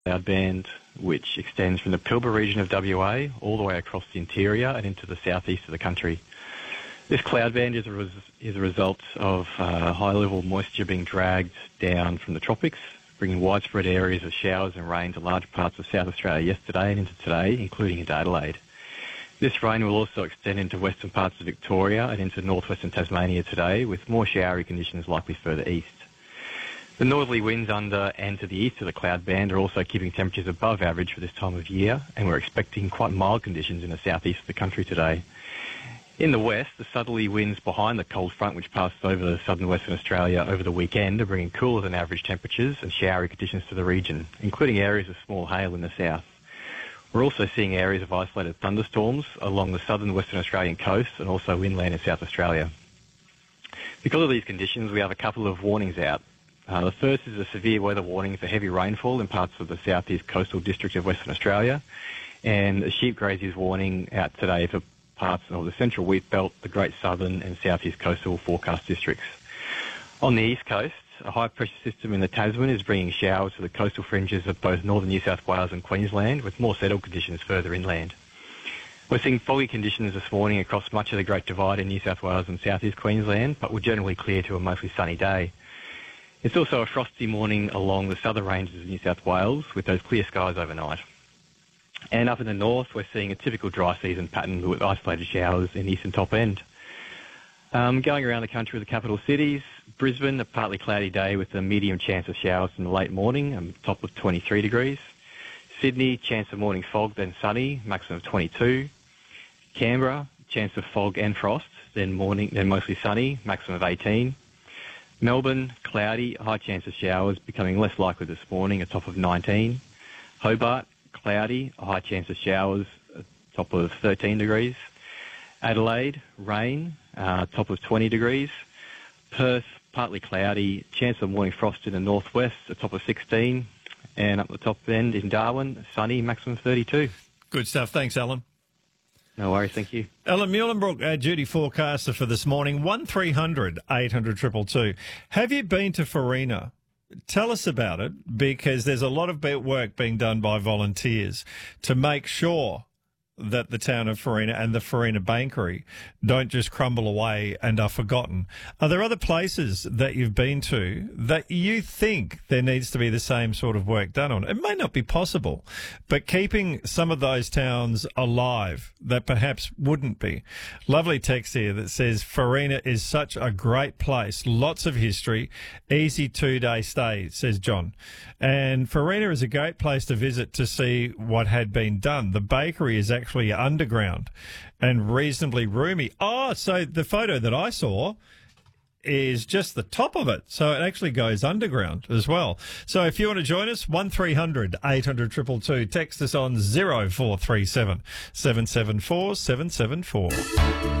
cloud band, which extends from the Pilbara region of WA all the way across the interior and into the southeast of the country. This cloud band is a result of high-level moisture being dragged down from the tropics, bringing widespread areas of showers and rain to large parts of South Australia yesterday and into today, including into Adelaide. This rain will also extend into western parts of Victoria and into northwestern Tasmania today, with more showery conditions likely further east. The northerly winds under and to the east of the cloud band are also keeping temperatures above average for this time of year, and we're expecting quite mild conditions in the southeast of the country today. In the west, the southerly winds behind the cold front which passed over southern Western Australia over the weekend are bringing cooler than average temperatures and showery conditions to the region, including areas of small hail in the south. We're also seeing areas of isolated thunderstorms along the southern Western Australian coast and also inland in South Australia. Because of these conditions, we have a couple of warnings out. The first is a severe weather warning for heavy rainfall in parts of the southeast coastal district of Western Australia, and a sheep graziers warning out today for parts of the central wheat belt, the Great Southern and southeast coastal forecast districts. On the east coast, a high pressure system in the Tasman is bringing showers to the coastal fringes of both northern New South Wales and Queensland, with more settled conditions further inland. We're seeing foggy conditions this morning across much of the Great Divide in New South Wales and southeast Queensland, but we're generally clear to a mostly sunny day. It's also a frosty morning along the southern ranges of New South Wales, with those clear skies overnight. And up in the north, we're seeing a typical dry season pattern with isolated showers in the eastern top end. Going around the country with the capital cities, Brisbane, a partly cloudy day with a medium chance of showers in the late morning, top of 23 degrees. Sydney, chance of morning fog, then sunny, maximum of 22. Canberra, chance of fog and frost, then mostly sunny, maximum of 18. Melbourne, cloudy, high chance of showers, becoming less likely this morning, a top of 19. Hobart, cloudy, a high chance of showers, a top of 13 degrees. Adelaide, rain, top of 20 degrees. Perth, partly cloudy, chance of morning frost in the northwest, a top of 16. And up the top end in Darwin, sunny, maximum 32. Good stuff. Thanks, Alan. No worries, thank you. Alan Muhlenbrook, our duty forecaster for this morning, 1300 800 222. Have you been to Farina? Tell us about it, because there's a lot of work being done by volunteers to make sure that the town of Farina and the Farina Bakery don't just crumble away and are forgotten. Are there other places that you've been to that you think there needs to be the same sort of work done on? It may not be possible, but keeping some of those towns alive that perhaps wouldn't be. Lovely text here that says Farina is such a great place, lots of history, easy 2-day stay, says John. And Farina is a great place to visit to see what had been done. The bakery is actually underground and reasonably roomy. Oh, so the photo that I saw is just the top of it. So it actually goes underground as well. So if you want to join us, 1300 800 222, text us on 0437 774 774.